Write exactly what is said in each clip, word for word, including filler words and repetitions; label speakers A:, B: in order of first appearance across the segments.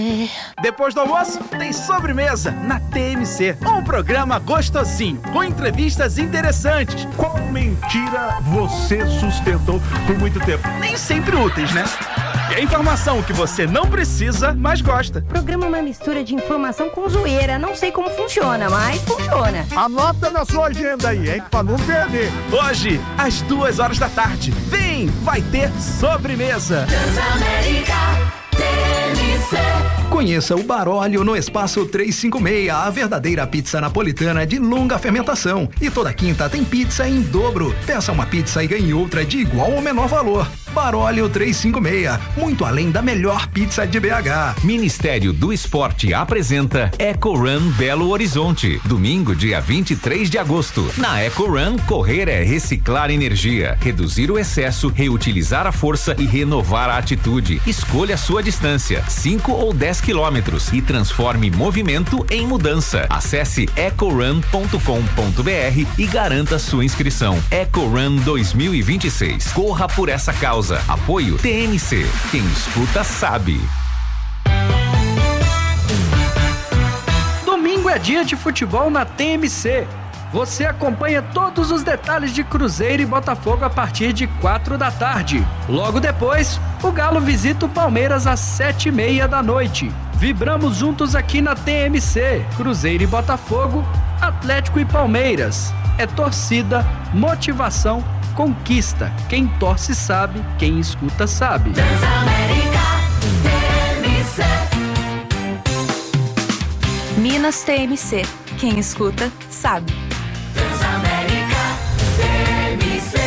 A: Depois do almoço, tem sobremesa na T M C. Um programa gostosinho, com entrevistas interessantes.
B: Qual mentira você sustentou por muito tempo?
A: Nem sempre úteis, né? E a informação que você não precisa, mas gosta.
C: O programa é uma mistura de informação com zoeira. Não sei como funciona, mas funciona.
B: Anota na sua agenda aí, hein? Pra não perder.
A: Hoje, às duas horas da tarde. Vem, vai ter sobremesa.
D: Transamérica T M C.
E: Conheça o Baróleo no Espaço trezentos e cinquenta e seis, a verdadeira pizza napolitana de longa fermentação. E toda quinta tem pizza em dobro. Peça uma pizza e ganhe outra de igual ou menor valor. Baróleo trezentos e cinquenta e seis, muito além da melhor pizza de B H.
F: Ministério do Esporte apresenta Eco Run Belo Horizonte, domingo, dia vinte e três de agosto. Na Eco Run, correr é reciclar energia, reduzir o excesso, reutilizar a força e renovar a atitude. Escolha a sua distância, cinco ou dez quilômetros, e transforme movimento em mudança. Acesse ecorun ponto com ponto br e garanta sua inscrição. Eco Run dois mil e vinte e seis. Corra por essa causa. Apoio T M C. Quem escuta sabe.
G: Domingo é dia de futebol na T M C. Você acompanha todos os detalhes de Cruzeiro e Botafogo a partir de quatro da tarde. Logo depois, o Galo visita o Palmeiras às sete e meia da noite. Vibramos juntos aqui na T M C. Cruzeiro e Botafogo, Atlético e Palmeiras. É torcida, motivação, conquista. Quem torce sabe, quem escuta sabe.
D: Transamérica T M C.
H: Minas T M C. Quem escuta sabe.
D: Transamérica T M C.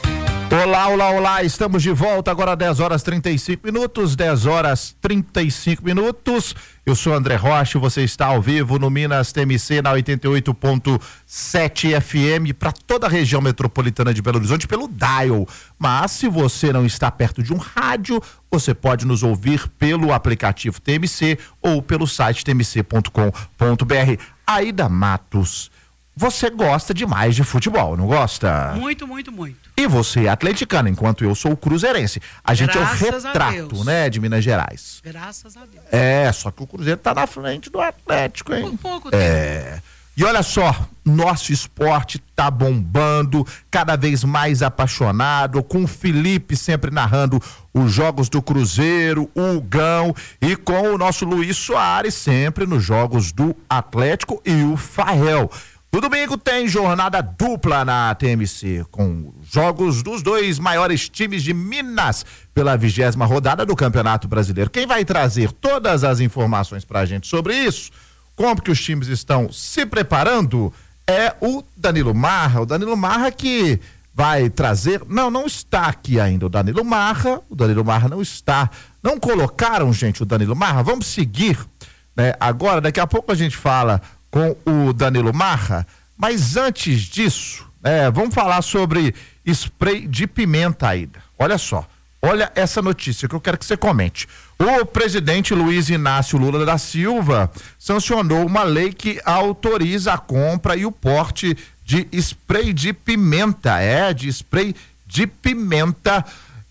B: Olá, olá, olá, estamos de volta agora dez horas trinta e cinco minutos, dez horas trinta e cinco minutos. Eu sou André Rocha, você está ao vivo no Minas T M C na oitenta e oito ponto sete F M para toda a região metropolitana de Belo Horizonte pelo dial. Mas se você não está perto de um rádio, você pode nos ouvir pelo aplicativo T M C ou pelo site t m c ponto com ponto b r. Aida Matos, você gosta demais de futebol, não gosta?
I: Muito, muito, muito.
B: E você é atleticano, enquanto eu sou cruzeirense. A gente
I: Graças
B: é o retrato, né, de Minas Gerais.
I: Graças a Deus.
B: É, só que o Cruzeiro tá na frente do Atlético, hein?
I: Por pouco
B: É.
I: tempo.
B: E olha só, nosso esporte tá bombando, cada vez mais apaixonado, com o Felipe sempre narrando os jogos do Cruzeiro, o Gão, e com o nosso Luiz Soares sempre nos jogos do Atlético e o Fael. No domingo tem jornada dupla na T M C, com jogos dos dois maiores times de Minas pela vigésima rodada do Campeonato Brasileiro. Quem vai trazer todas as informações pra gente sobre isso, como que os times estão se preparando, é o Danilo Marra. O Danilo Marra que vai trazer, não, não está aqui ainda o Danilo Marra, o Danilo Marra não está, não colocaram, gente, o Danilo Marra. Vamos seguir, né? Agora, daqui a pouco a gente fala com o Danilo Marra, mas antes disso, é, vamos falar sobre spray de pimenta, Aida. Olha só, olha essa notícia que eu quero que você comente. O presidente Luiz Inácio Lula da Silva sancionou uma lei que autoriza a compra e o porte de spray de pimenta, é, de spray de pimenta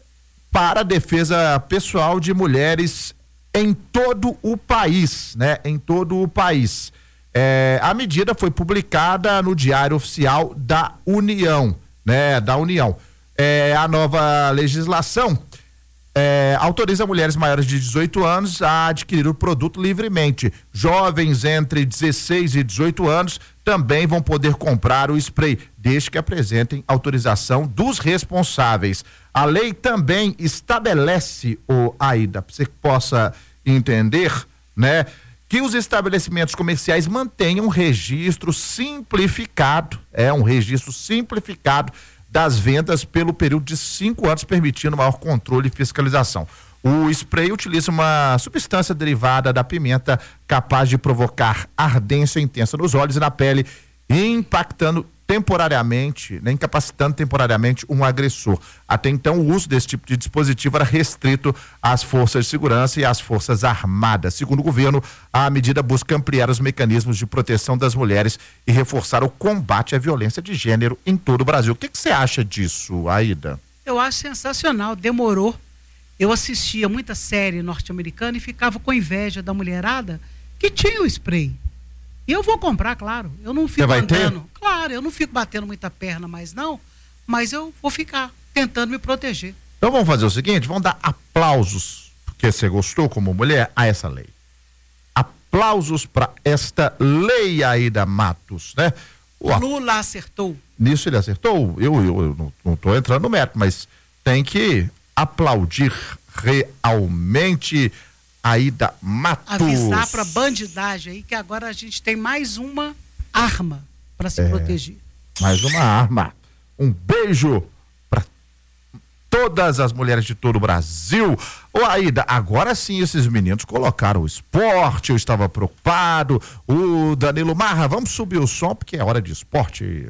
B: para a defesa pessoal de mulheres em todo o país, né? Em todo o país. É, a medida foi publicada no Diário Oficial da União, né? Da União. É, a nova legislação é, autoriza mulheres maiores de dezoito anos a adquirir o produto livremente. Jovens entre dezesseis e dezoito anos também vão poder comprar o spray, desde que apresentem autorização dos responsáveis. A lei também estabelece, o Aida, para você que possa entender, né? Que os estabelecimentos comerciais mantenham um registro simplificado, é um registro simplificado das vendas pelo período de cinco anos, permitindo maior controle e fiscalização. O spray utiliza uma substância derivada da pimenta capaz de provocar ardência intensa nos olhos e na pele, impactando temporariamente, né, incapacitando temporariamente um agressor. Até então, o uso desse tipo de dispositivo era restrito às forças de segurança e às forças armadas. Segundo o governo, a medida busca ampliar os mecanismos de proteção das mulheres e reforçar o combate à violência de gênero em todo o Brasil. O que que você acha disso, Aida?
I: Eu acho sensacional, demorou. eu assistia muita série norte-americana e ficava com inveja da mulherada que tinha o spray. E eu vou comprar, claro. Eu não fico andando. Claro, eu não fico batendo muita perna mais não, mas eu vou ficar tentando me proteger.
B: Então vamos fazer o seguinte, vamos dar aplausos, porque você gostou como mulher, a essa lei. Aplausos para esta lei aí da Matos, né? O
I: Lula acertou.
B: Nisso ele acertou. Eu, eu, eu não, não tô entrando no mérito, mas tem que aplaudir realmente a Aida Matos.
I: Avisar pra bandidagem aí que agora a gente tem mais uma arma para se é, proteger.
B: Mais uma arma. Um beijo para todas as mulheres de todo o Brasil. Ô Aida, agora sim esses meninos colocaram o esporte, eu estava preocupado. O Danilo Marra, vamos subir o som porque é hora de esporte.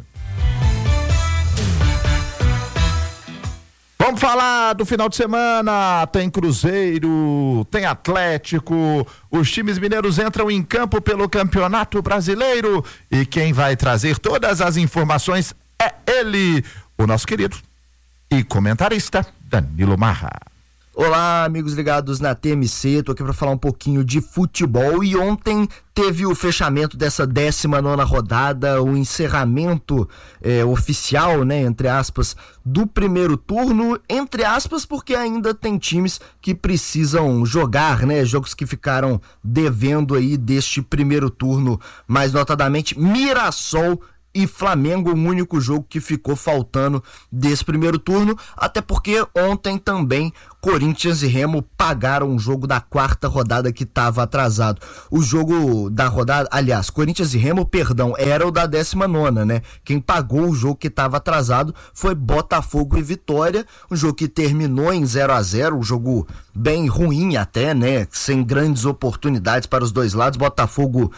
B: Vamos falar do final de semana, tem Cruzeiro, tem Atlético, os times mineiros entram em campo pelo Campeonato Brasileiro e quem vai trazer todas as informações é ele, o nosso querido e comentarista Danilo Marra.
J: Olá, amigos ligados na T M C, tô aqui para falar um pouquinho de futebol e ontem teve o fechamento dessa décima nona rodada, o encerramento é, oficial, né, entre aspas, do primeiro turno, entre aspas, porque ainda tem times que precisam jogar, né, jogos que ficaram devendo aí deste primeiro turno, mais notadamente Mirassol e Flamengo, o único jogo que ficou faltando desse primeiro turno, até porque ontem também Corinthians e Remo pagaram um jogo da quarta rodada que estava atrasado. O jogo da rodada, aliás, Corinthians e Remo, perdão, era o da décima nona, né? Quem pagou o jogo que estava atrasado foi Botafogo e Vitória, um jogo que terminou em zero a zero, um jogo bem ruim até, né? Sem grandes oportunidades para os dois lados. Botafogo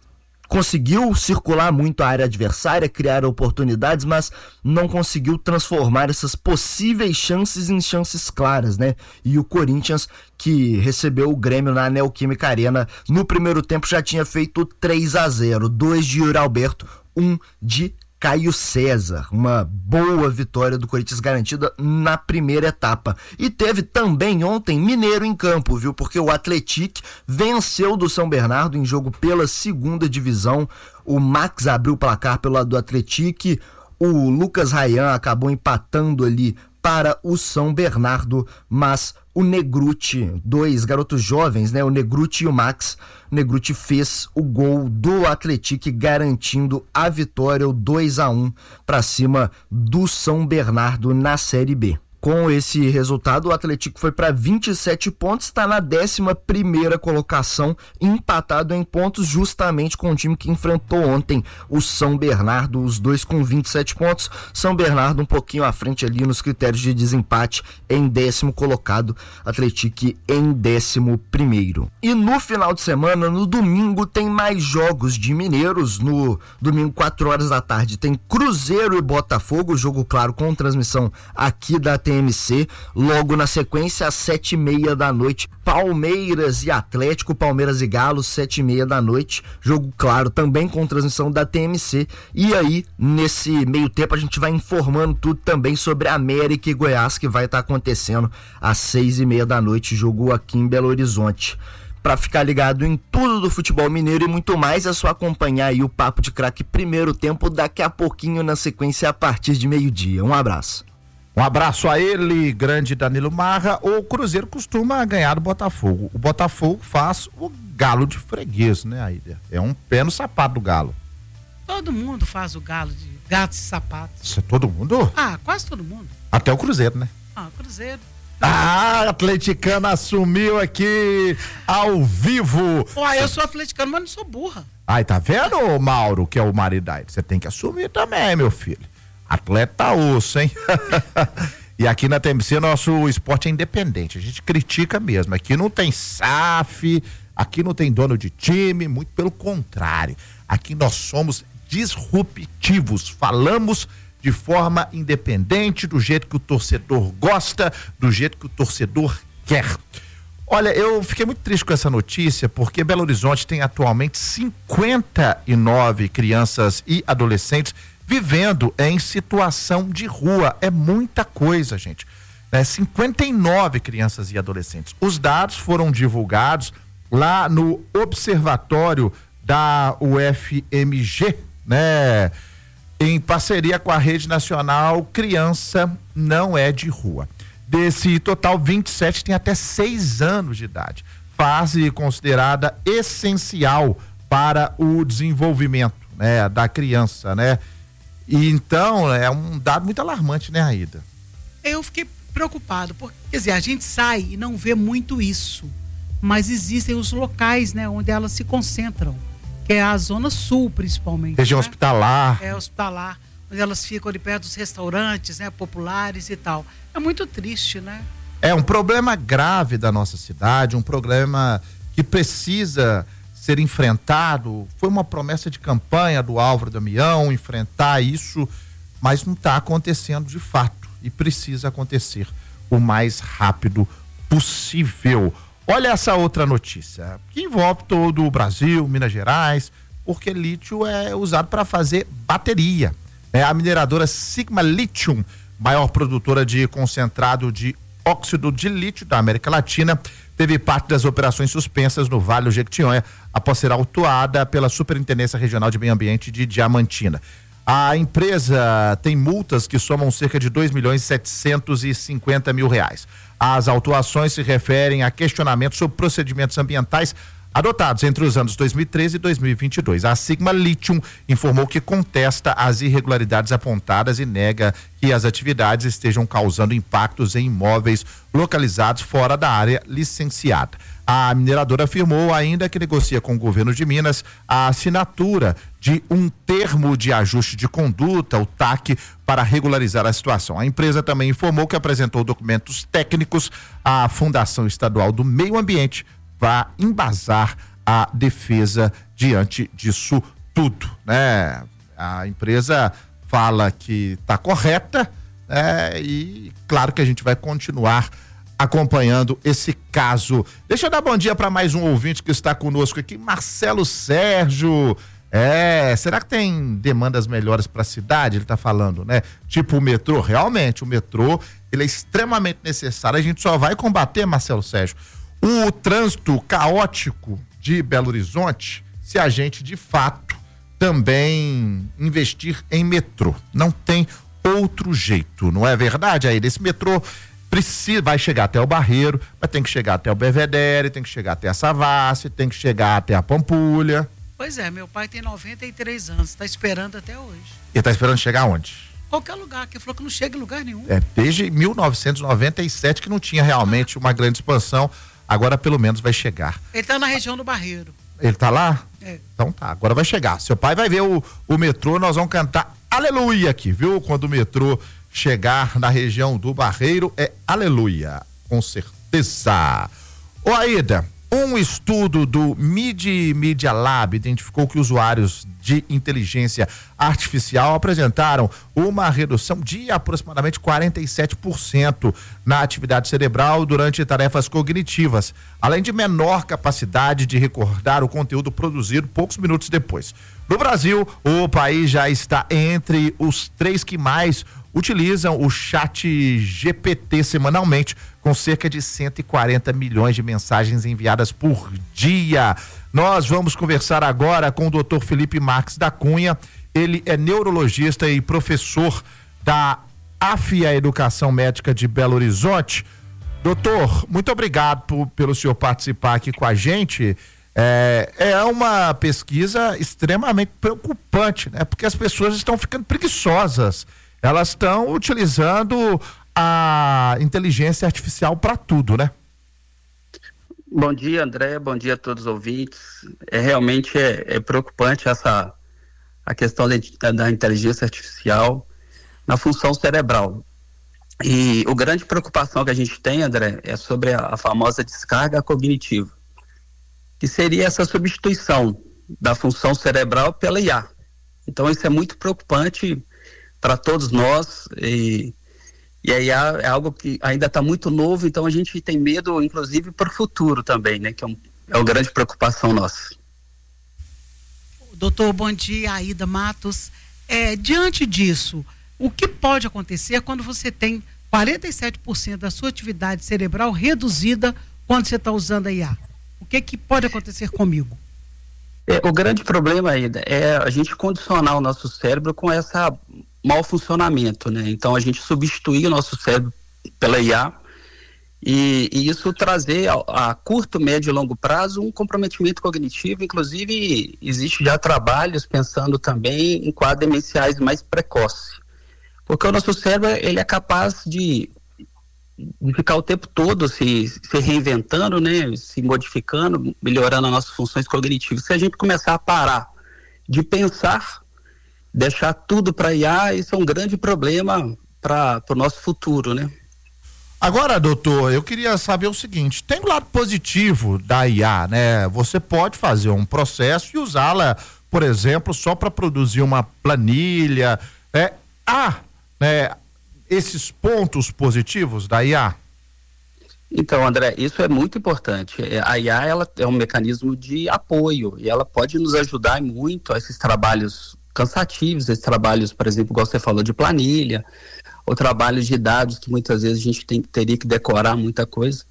J: conseguiu circular muito a área adversária, criar oportunidades, mas não conseguiu transformar essas possíveis chances em chances claras, né? E o Corinthians, que recebeu o Grêmio na Neoquímica Arena, no primeiro tempo já tinha feito três a zero, dois de Yuri Alberto, um de Caio César, uma boa vitória do Corinthians garantida na primeira etapa. E teve também ontem Mineiro em campo, viu? Porque o Atlético venceu do São Bernardo em jogo pela segunda divisão. O Max abriu o placar pelo lado do Atlético, o Lucas Rayan acabou empatando ali para o São Bernardo, mas o Negruti, dois garotos jovens, né? O Negruti e o Max, o Negruti fez o gol do Atlético garantindo a vitória, o dois a um para cima do São Bernardo na Série B. Com esse resultado, o Atlético foi para vinte e sete pontos, está na décima primeira colocação, empatado em pontos justamente com o time que enfrentou ontem o São Bernardo, os dois com vinte e sete pontos, São Bernardo um pouquinho à frente ali nos critérios de desempate, em décimo colocado, Atlético em décimo primeiro. E no final de semana, no domingo, tem mais jogos de mineiros, no domingo, quatro horas da tarde, tem Cruzeiro e Botafogo, jogo claro com transmissão aqui da T M C, logo na sequência às sete e meia da noite, Palmeiras e Atlético, Palmeiras e Galo, sete e meia da noite, jogo claro também com transmissão da T M C, e aí nesse meio tempo a gente vai informando tudo também sobre América e Goiás, que vai estar acontecendo às seis e meia da noite, jogo aqui em Belo Horizonte. Para ficar ligado em tudo do futebol mineiro e muito mais, é só acompanhar aí o Papo de Craque primeiro tempo daqui a pouquinho na sequência a partir de meio-dia. Um abraço.
B: Um abraço a ele, grande Danilo Marra. O Cruzeiro costuma ganhar do Botafogo. O Botafogo faz o galo de freguês, né, Aida? É um pé no sapato do Galo.
I: Todo mundo faz o galo de gatos e sapatos.
B: Isso é todo mundo?
I: Ah, quase todo mundo.
B: Até o Cruzeiro, né?
I: Ah, o Cruzeiro.
B: Ah, atleticana assumiu aqui ao vivo.
I: Ué, eu sou atleticano, mas não sou burra.
B: Ai, tá vendo, Mauro, que é o marido da Aida? Você tem que assumir também, meu filho. Atleta osso, hein? E aqui na T M C nosso esporte é independente, a gente critica mesmo, aqui não tem S A F, aqui não tem dono de time, muito pelo contrário, aqui nós somos disruptivos, falamos de forma independente, do jeito que o torcedor gosta, do jeito que o torcedor quer. Olha, eu fiquei muito triste com essa notícia, porque Belo Horizonte tem atualmente cinquenta e nove crianças e adolescentes vivendo em situação de rua. É muita coisa, gente. né, cinquenta e nove crianças e adolescentes. Os dados foram divulgados lá no Observatório da U F M G, né, em parceria com a Rede Nacional Criança Não É de Rua. Desse total, vinte e sete têm até seis anos de idade, fase considerada essencial para o desenvolvimento, né, da criança, né? E então é um dado muito alarmante, né, Aida?
I: Eu fiquei preocupado, porque, quer dizer, a gente sai e não vê muito isso, mas existem os locais, né, onde elas se concentram, que é a zona sul, principalmente.
B: Região, né? Hospitalar.
I: É, hospitalar, onde elas ficam ali perto dos restaurantes, né, populares e tal. É muito triste, né?
B: É um problema grave da nossa cidade, um problema que precisa ser enfrentado. Foi uma promessa de campanha do Álvaro Damião enfrentar isso, mas não está acontecendo de fato e precisa acontecer o mais rápido possível. Olha essa outra notícia que envolve todo o Brasil, Minas Gerais, porque lítio é usado para fazer bateria. É a mineradora Sigma Lithium, maior produtora de concentrado de óxido de lítio da América Latina, teve parte das operações suspensas no Vale do Jequitinhonha após ser autuada pela Superintendência Regional de Meio Ambiente de Diamantina. A empresa tem multas que somam cerca de dois milhões setecentos e cinquenta mil reais. As autuações se referem a questionamentos sobre procedimentos ambientais adotados entre os anos dois mil e treze e dois mil e vinte e dois. A Sigma Lithium informou que contesta as irregularidades apontadas e nega que as atividades estejam causando impactos em imóveis localizados fora da área licenciada. A mineradora afirmou ainda que negocia com o governo de Minas a assinatura de um termo de ajuste de conduta, o T A C, para regularizar a situação. A empresa também informou que apresentou documentos técnicos à Fundação Estadual do Meio Ambiente para embasar a defesa diante disso tudo, né? A empresa fala que está correta, né? E claro que a gente vai continuar acompanhando esse caso. Deixa eu dar bom dia para mais um ouvinte que está conosco aqui, Marcelo Sérgio. É, será que tem demandas melhores para a cidade? Ele está falando, né? Tipo o metrô. Realmente, o metrô, ele é extremamente necessário. A gente só vai combater, Marcelo Sérgio, o trânsito caótico de Belo Horizonte se a gente, de fato, também investir em metrô. Não tem outro jeito, não é verdade? Aí, esse metrô precisa, vai chegar até o Barreiro, mas tem que chegar até o Belvedere, tem que chegar até a Savassi, tem que chegar até a Pampulha.
I: Pois é, meu pai tem noventa e três anos, está esperando até hoje.
B: Ele está esperando chegar onde?
I: Qualquer lugar, que falou que não chega em lugar nenhum.
B: É, desde mil novecentos e noventa e sete que não tinha realmente uma grande expansão, agora pelo menos vai chegar.
I: Ele está na região do Barreiro.
B: Ele está lá?
I: É.
B: Então tá, agora vai chegar. Seu pai vai ver o, o metrô, nós vamos cantar aleluia aqui, viu? Quando o metrô chegar na região do Barreiro, é aleluia, com certeza. Ô Aida, um estudo do Midi Media Lab identificou que usuários de inteligência artificial apresentaram uma redução de aproximadamente quarenta e sete por cento na atividade cerebral durante tarefas cognitivas, além de menor capacidade de recordar o conteúdo produzido poucos minutos depois. No Brasil, o país já está entre os três que mais utilizam o chat G P T semanalmente, com cerca de cento e quarenta milhões de mensagens enviadas por dia. Nós vamos conversar agora com o doutor Felipe Marques da Cunha. Ele é neurologista e professor da AFIA Educação Médica de Belo Horizonte. Doutor, muito obrigado por, pelo senhor participar aqui com a gente. É, é uma pesquisa extremamente preocupante, né? Porque as pessoas estão ficando preguiçosas. Elas estão utilizando a inteligência artificial para tudo, né?
K: Bom dia, André. Bom dia a todos os ouvintes. É, realmente é, é preocupante essa a questão da, da inteligência artificial na função cerebral. E a grande preocupação que a gente tem, André, é sobre a, a famosa descarga cognitiva, que seria essa substituição da função cerebral pela I A. Então isso é muito preocupante para todos nós, e, e a I A é algo que ainda está muito novo, então a gente tem medo, inclusive, para o futuro também, né? Que é, um, é uma grande preocupação nossa.
I: Doutor, bom dia, Aida Matos. É, diante disso, o que pode acontecer quando você tem quarenta e sete por cento da sua atividade cerebral reduzida quando você está usando a I A. O que que pode acontecer comigo?
K: É, o grande problema aí é a gente condicionar o nosso cérebro com esse mau funcionamento, né? Então a gente substituir o nosso cérebro pela I A e, e isso trazer a, a curto, médio e longo prazo um comprometimento cognitivo. Inclusive existe já trabalhos pensando também em quadros demenciais mais precoces, porque o nosso cérebro ele é capaz de, de ficar o tempo todo se, se reinventando, né, se modificando, melhorando as nossas funções cognitivas. Se a gente começar a parar de pensar, deixar tudo para I A, isso é um grande problema para o nosso futuro, né?
B: Agora, doutor, eu queria saber o seguinte, tem um lado positivo da I A, né? Você pode fazer um processo e usá-la, por exemplo, só para produzir uma planilha. É, há, né, esses pontos positivos da I A?
K: Então, André, isso é muito importante. A I A ela é um mecanismo de apoio e ela pode nos ajudar muito a esses trabalhos cansativos, esses trabalhos, por exemplo, igual você falou, de planilha, ou trabalhos de dados que muitas vezes a gente tem, teria que decorar muita coisa.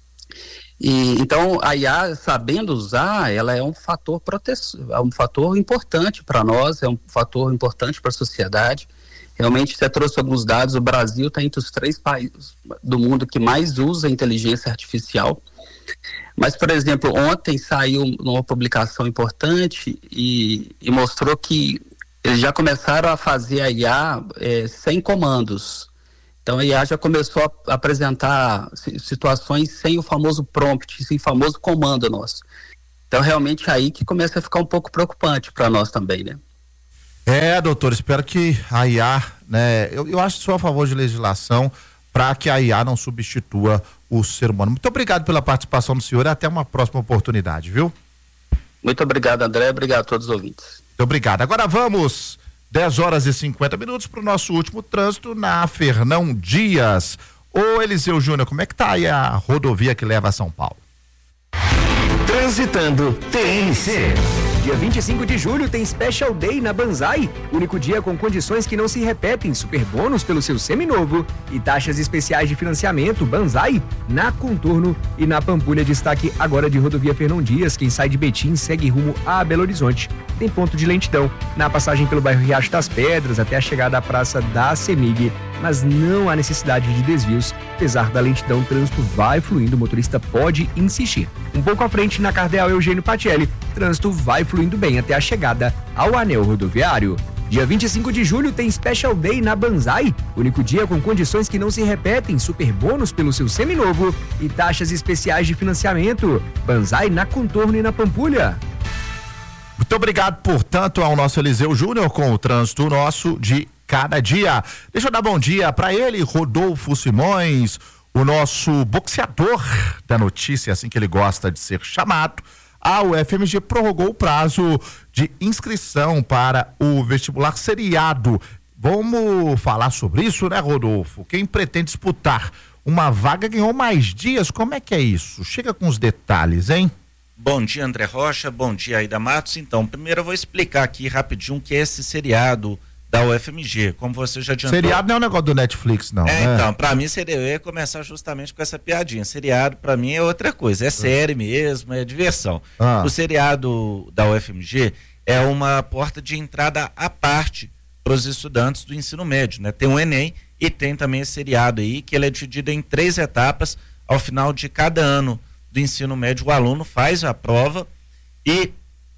K: E, então, a I A, sabendo usar, ela é um fator proteção, é um fator importante para nós, é um fator importante para a sociedade. Realmente, você trouxe alguns dados, o Brasil está entre os três países do mundo que mais usa inteligência artificial. Mas, por exemplo, ontem saiu uma publicação importante e, e mostrou que eles já começaram a fazer a I A é, sem comandos. Então a I A já começou a apresentar situações sem o famoso prompt, sem o famoso comando nosso. Então realmente é aí que começa a ficar um pouco preocupante para nós também, né?
B: É, doutor, espero que a I A, né, eu, eu acho que sou a favor de legislação para que a I A não substitua o ser humano. Muito obrigado pela participação do senhor e até uma próxima oportunidade, viu?
K: Muito obrigado, André, obrigado a todos os ouvintes.
B: Muito obrigado. Agora vamos, dez horas e cinquenta minutos para o nosso último trânsito na Fernão Dias. Ô Eliseu Júnior, como é que tá aí a rodovia que leva a São Paulo?
L: Transitando T N C. Dia vinte e cinco de julho tem Special Day na Banzai, único dia com condições que não se repetem, super bônus pelo seu seminovo e taxas especiais de financiamento. Banzai na Contorno e na Pampulha. Destaque agora de rodovia Fernão Dias, quem sai de Betim segue rumo a Belo Horizonte. Tem ponto de lentidão na passagem pelo bairro Riacho das Pedras até a chegada à Praça da Semig, mas não há necessidade de desvios. Apesar da lentidão, o trânsito vai fluindo, o motorista pode insistir. Um pouco à frente, na Cardeal Eugênio Patielli, trânsito vai fluindo bem até a chegada ao anel rodoviário. Dia vinte e cinco de julho tem Special Day na Banzai, único dia com condições que não se repetem, super bônus pelo seu seminovo e taxas especiais de financiamento. Banzai na Contorno e na Pampulha.
B: Muito obrigado, portanto, ao nosso Eliseu Júnior com o trânsito nosso de cada dia. Deixa eu dar bom dia para ele, Rodolfo Simões, o nosso boxeador da notícia, assim que ele gosta de ser chamado. A U F M G prorrogou o prazo de inscrição para o vestibular seriado. Vamos falar sobre isso, né, Rodolfo? Quem pretende disputar uma vaga ganhou mais dias, como é que é isso? Chega com os detalhes, hein?
M: Bom dia, André Rocha, bom dia, Aida Matos. Então, primeiro eu vou explicar aqui rapidinho o que é esse seriado da U F M G, como você já adiantou.
B: Seriado não é um negócio do Netflix, não.
M: É,
B: né?
M: Então, pra mim seria, eu ia começar justamente com essa piadinha. Seriado, pra mim, é outra coisa, é série mesmo, é diversão.
B: Ah.
M: O seriado da U F M G é uma porta de entrada à parte para os estudantes do ensino médio, né? Tem o Enem e tem também esse seriado aí, que ele é dividido em três etapas. Ao final de cada ano do ensino médio, o aluno faz a prova e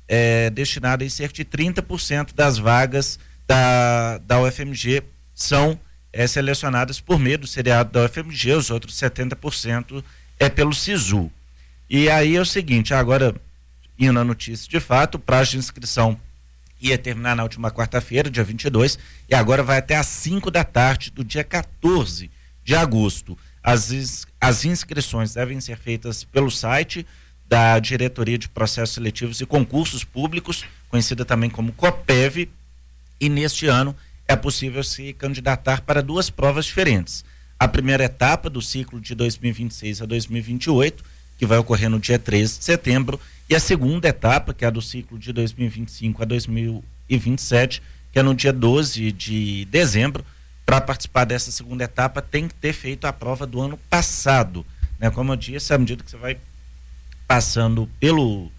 M: é destinado em cerca de trinta por cento das vagas da, da U F M G são é, selecionadas por meio do seriado da U F M G, os outros setenta por cento é pelo SISU. E aí é o seguinte, agora indo na notícia de fato, o prazo de inscrição ia terminar na última quarta-feira, dia vinte e dois, e agora vai até às cinco da tarde do dia quatorze de agosto. As, as inscrições devem ser feitas pelo site da Diretoria de Processos Seletivos e Concursos Públicos, conhecida também como COPEV, e neste ano é possível se candidatar para duas provas diferentes. A primeira etapa do ciclo de dois mil e vinte e seis a dois mil e vinte e oito, que vai ocorrer no dia treze de setembro, e a segunda etapa, que é a do ciclo de dois mil e vinte e cinco a dois mil e vinte e sete, que é no dia doze de dezembro, para participar dessa segunda etapa tem que ter feito a prova do ano passado, né? Como eu disse, à medida que você vai passando pelo,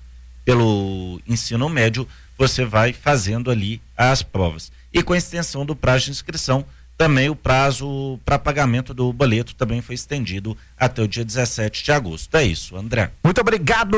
M: pelo ensino médio, você vai fazendo ali as provas. E com a extensão do prazo de inscrição, também o prazo para pagamento do boleto também foi estendido até o dia dezessete de agosto. É isso, André.
B: Muito obrigado,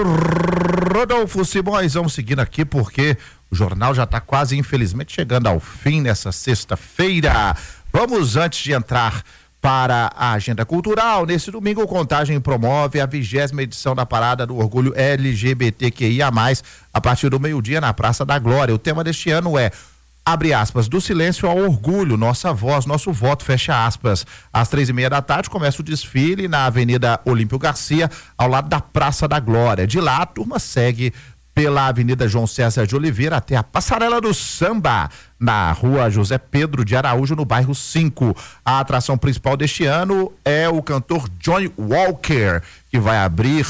B: Rodolfo Simões. Vamos seguindo aqui porque o jornal já está quase, infelizmente, chegando ao fim nessa sexta-feira. Vamos, antes de entrar para a agenda cultural, nesse domingo, o Contagem promove a vigésima edição da Parada do Orgulho L G B T Q I A mais, a partir do meio-dia na Praça da Glória. O tema deste ano é, abre aspas, do silêncio ao orgulho, nossa voz, nosso voto, fecha aspas. Às três e meia da tarde começa o desfile na Avenida Olímpio Garcia, ao lado da Praça da Glória. De lá, a turma segue pela Avenida João César de Oliveira até a Passarela do Samba, na Rua José Pedro de Araújo, no bairro cinco. A atração principal deste ano é o cantor Johnny Walker, que vai abrir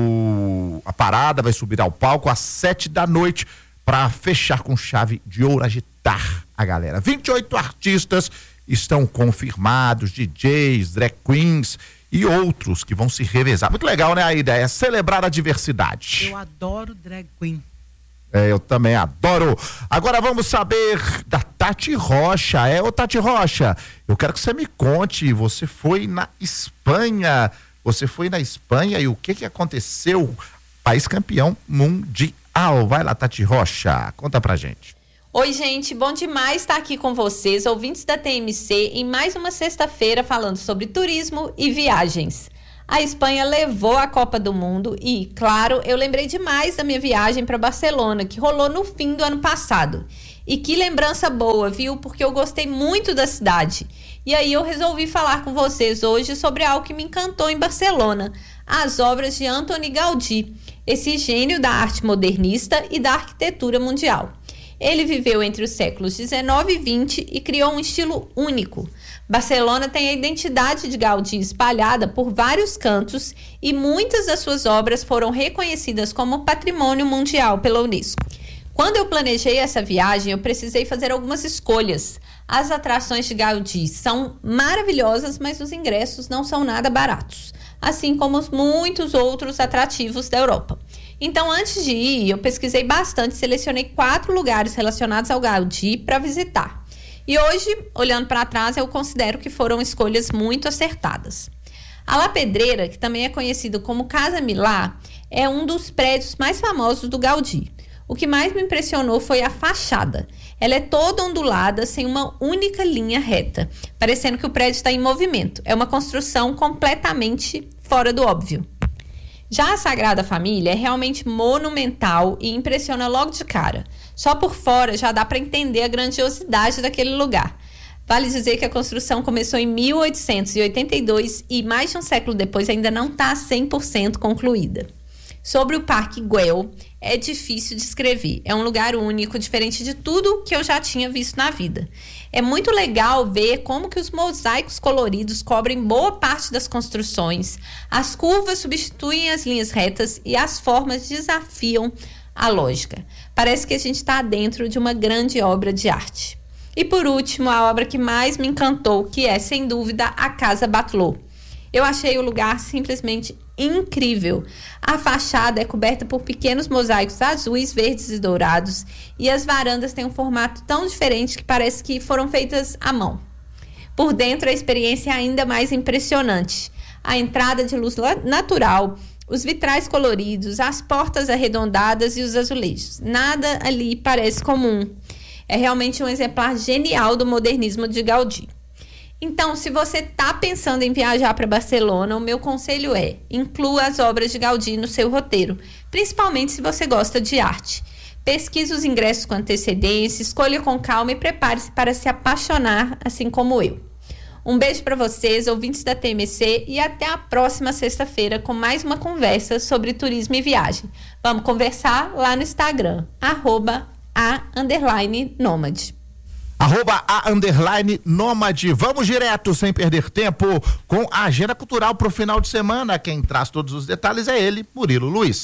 B: o... a parada, vai subir ao palco às sete da noite para fechar com chave de ouro, agitar a galera. vinte e oito artistas estão confirmados, D Js, drag queens e outros que vão se revezar. Muito legal, né? A ideia é celebrar a diversidade.
I: Eu adoro drag queen.
B: É, eu também adoro. Agora vamos saber da Tati Rocha. É, ô Tati Rocha, eu quero que você me conte, você foi na Espanha, você foi na Espanha e o que que aconteceu? País campeão mundial. Vai lá, Tati Rocha, conta pra gente.
N: Oi, gente, bom demais estar aqui com vocês, ouvintes da T M C, em mais uma sexta-feira falando sobre turismo e viagens. A Espanha levou a Copa do Mundo e, claro, eu lembrei demais da minha viagem para Barcelona, que rolou no fim do ano passado. E que lembrança boa, viu? Porque eu gostei muito da cidade. E aí eu resolvi falar com vocês hoje sobre algo que me encantou em Barcelona, as obras de Antoni Gaudí, esse gênio da arte modernista e da arquitetura mundial. Ele viveu entre os séculos dezenove e vinte e criou um estilo único. Barcelona tem a identidade de Gaudí espalhada por vários cantos e muitas das suas obras foram reconhecidas como patrimônio mundial pela Unesco. Quando eu planejei essa viagem, eu precisei fazer algumas escolhas. As atrações de Gaudí são maravilhosas, mas os ingressos não são nada baratos, assim como os muitos outros atrativos da Europa. Então, antes de ir, eu pesquisei bastante e selecionei quatro lugares relacionados ao Gaudí para visitar. E hoje, olhando para trás, eu considero que foram escolhas muito acertadas. A La Pedreira, que também é conhecido como Casa Milá, é um dos prédios mais famosos do Gaudí. O que mais me impressionou foi a fachada. Ela é toda ondulada, sem uma única linha reta, parecendo que o prédio está em movimento. É uma construção completamente fora do óbvio. Já a Sagrada Família é realmente monumental e impressiona logo de cara. Só por fora já dá para entender a grandiosidade daquele lugar. Vale dizer que a construção começou em mil oitocentos e oitenta e dois e mais de um século depois ainda não está cem por cento concluída. Sobre o Parque Güell, é difícil descrever. É um lugar único, diferente de tudo que eu já tinha visto na vida. É muito legal ver como que os mosaicos coloridos cobrem boa parte das construções, as curvas substituem as linhas retas e as formas desafiam a lógica. Parece que a gente está dentro de uma grande obra de arte. E por último, a obra que mais me encantou, que é, sem dúvida, a Casa Batlló. Eu achei o lugar simplesmente incrível. A fachada é coberta por pequenos mosaicos azuis, verdes e dourados e as varandas têm um formato tão diferente que parece que foram feitas à mão. Por dentro, a experiência é ainda mais impressionante. A entrada de luz natural, os vitrais coloridos, as portas arredondadas e os azulejos. Nada ali parece comum. É realmente um exemplar genial do modernismo de Gaudí. Então, se você está pensando em viajar para Barcelona, o meu conselho é: inclua as obras de Gaudí no seu roteiro, principalmente se você gosta de arte. Pesquise os ingressos com antecedência, escolha com calma e prepare-se para se apaixonar, assim como eu. Um beijo para vocês, ouvintes da T M C, e até a próxima sexta-feira com mais uma conversa sobre turismo e viagem. Vamos conversar lá no Instagram, arroba a underline nômade.
B: Arroba a underline nômade. Vamos direto, sem perder tempo, com a agenda cultural para o final de semana. Quem traz todos os detalhes é ele, Murilo Luiz.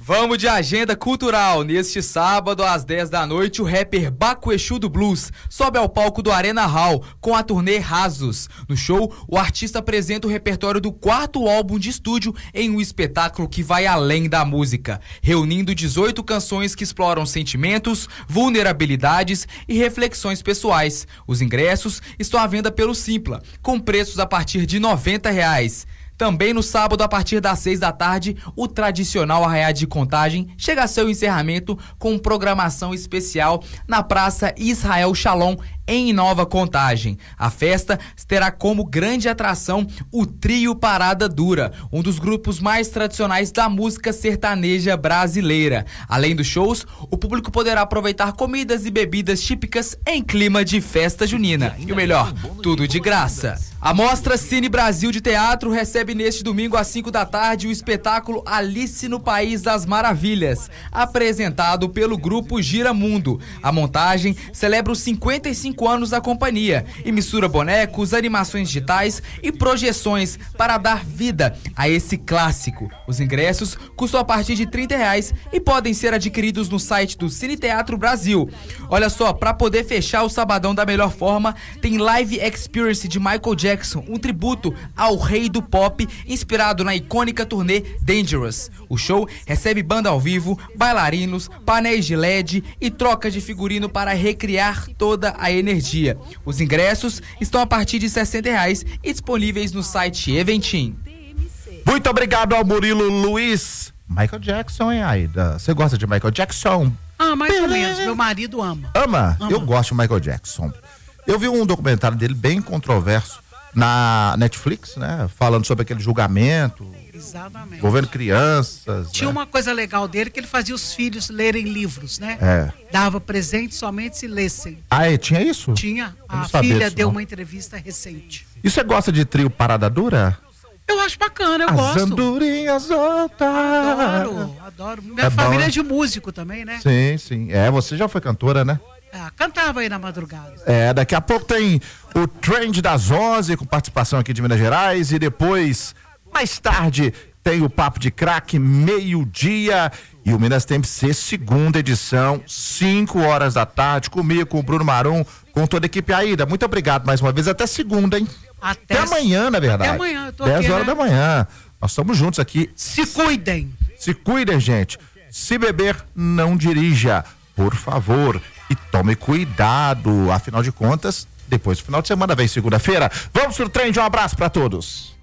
O: Vamos de agenda cultural. Neste sábado, às dez da noite, o rapper Baco Exu do Blues sobe ao palco do Arena Hall com a turnê Rasos. No show, o artista apresenta o repertório do quarto álbum de estúdio em um espetáculo que vai além da música, reunindo dezoito canções que exploram sentimentos, vulnerabilidades e reflexões pessoais. Os ingressos estão à venda pelo Simpla, com preços a partir de noventa reais. Também no sábado, a partir das seis da tarde, o tradicional Arraiá de Contagem chega a seu encerramento com programação especial na Praça Israel Shalom, em Nova Contagem. A festa terá como grande atração o Trio Parada Dura, um dos grupos mais tradicionais da música sertaneja brasileira. Além dos shows, o público poderá aproveitar comidas e bebidas típicas em clima de festa junina. E o melhor, tudo de graça. A Mostra Cine Brasil de Teatro recebe neste domingo às cinco da tarde o espetáculo Alice no País das Maravilhas, apresentado pelo grupo Giramundo. A montagem celebra os cinquenta e cinco anos da companhia e mistura bonecos, animações digitais e projeções para dar vida a esse clássico. Os ingressos custam a partir de trinta reais e podem ser adquiridos no site do Cine Teatro Brasil. Olha só, para poder fechar o sabadão da melhor forma, tem Live Experience de Michael Jackson, um tributo ao rei do pop, inspirado na icônica turnê Dangerous. O show recebe banda ao vivo, bailarinos, painéis de L E D e troca de figurino para recriar toda a energia. Os ingressos estão a partir de sessenta reais e disponíveis no site Eventim.
B: Muito obrigado ao Murilo Luiz. Michael Jackson, hein, Aida? Você gosta de Michael Jackson?
I: Ah, mais ou menos. Meu marido ama.
B: Ama?
I: Ama.
B: Eu gosto de Michael Jackson. Eu vi um documentário dele bem controverso na Netflix, né? Falando sobre aquele julgamento.
I: Exatamente.
B: Envolvendo crianças.
I: Tinha
B: né?
I: uma coisa legal dele que ele fazia os filhos lerem livros, né?
B: É.
I: Dava presente somente se lessem.
B: Ah, é? Tinha isso?
I: Tinha.
B: Eu não
I: A
B: sabia
I: filha
B: disso,
I: deu
B: não.
I: uma entrevista recente.
B: E você gosta de trio Parada Dura?
I: Eu acho bacana, eu
B: As
I: gosto.
B: andorinhas voltam.
I: Adoro, adoro. Minha
B: É
I: família
B: bom,
I: é de músico também, né?
B: Sim, sim. É, você já foi cantora, né?
I: Ah, cantava aí na madrugada.
B: É, daqui a pouco tem o Trend das onze, com participação aqui de Minas Gerais, e depois, mais tarde, tem o Papo de Craque, meio-dia, e o Minas T M C, segunda edição, cinco horas da tarde, comigo, com o Bruno Marum, com toda a equipe. Aida, muito obrigado mais uma vez, até segunda, hein?
I: Até,
B: Até amanhã, na verdade.
I: Até amanhã, eu tô
B: dez
I: aqui,
B: horas
I: né?
B: da manhã. Nós estamos juntos aqui.
I: Se cuidem.
B: Se cuidem, gente. Se beber, não dirija, por favor. E tome cuidado. Afinal de contas, depois do final de semana vem segunda-feira. Vamos pro trem, um abraço para todos.